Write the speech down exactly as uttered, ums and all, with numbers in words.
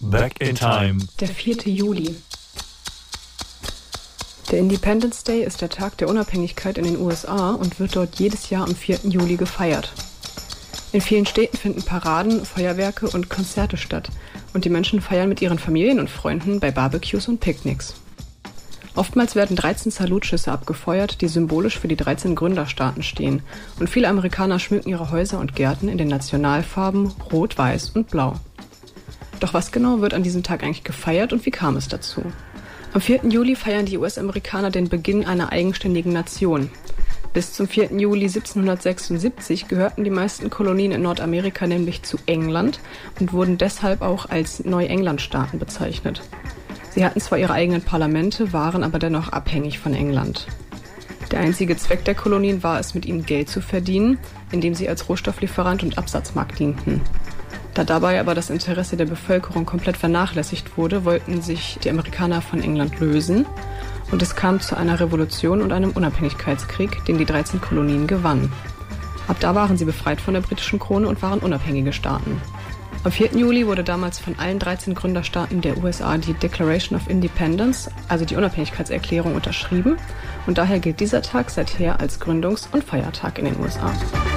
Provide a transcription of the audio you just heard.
Back in Time. Der vierte Juli. Der Independence Day ist der Tag der Unabhängigkeit in den U S A und wird dort jedes Jahr am vierten Juli gefeiert. In vielen Städten finden Paraden, Feuerwerke und Konzerte statt und die Menschen feiern mit ihren Familien und Freunden bei Barbecues und Picknicks. Oftmals werden dreizehn Salutschüsse abgefeuert, die symbolisch für die dreizehn Gründerstaaten stehen, und viele Amerikaner schmücken ihre Häuser und Gärten in den Nationalfarben Rot, Weiß und Blau. Doch was genau wird an diesem Tag eigentlich gefeiert und wie kam es dazu? Am vierten Juli feiern die U S-Amerikaner den Beginn einer eigenständigen Nation. Bis zum vierten Juli siebzehnhundertsechsundsiebzig gehörten die meisten Kolonien in Nordamerika nämlich zu England und wurden deshalb auch als Neuenglandstaaten bezeichnet. Sie hatten zwar ihre eigenen Parlamente, waren aber dennoch abhängig von England. Der einzige Zweck der Kolonien war es, mit ihnen Geld zu verdienen, indem sie als Rohstofflieferant und Absatzmarkt dienten. Da dabei aber das Interesse der Bevölkerung komplett vernachlässigt wurde, wollten sich die Amerikaner von England lösen und es kam zu einer Revolution und einem Unabhängigkeitskrieg, den die dreizehn Kolonien gewannen. Ab da waren sie befreit von der britischen Krone und waren unabhängige Staaten. Am vierten Juli wurde damals von allen dreizehn Gründerstaaten der U S A die Declaration of Independence, also die Unabhängigkeitserklärung, unterschrieben und daher gilt dieser Tag seither als Gründungs- und Feiertag in den U S A.